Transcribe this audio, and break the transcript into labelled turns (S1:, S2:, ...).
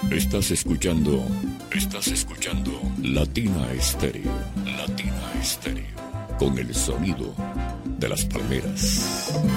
S1: Estás escuchando Latina Estéreo. Latina Estéreo. Con el sonido de las palmeras.